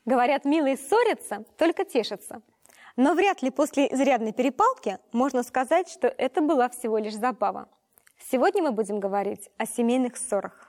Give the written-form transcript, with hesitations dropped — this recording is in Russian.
Говорят, милые ссорятся, только тешатся. Но вряд ли после изрядной перепалки можно сказать, что это была всего лишь забава. Сегодня мы будем говорить о семейных ссорах.